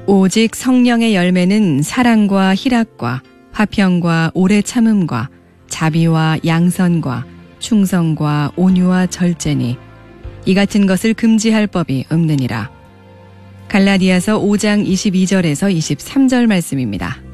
오직 성령의 열매는 사랑과 희락과 화평과 오래 참음과 자비와 양선과 충성과 온유와 절제니 이 같은 것을 금지할 법이 없느니라. 갈라디아서 5장 22절에서 23절 말씀입니다.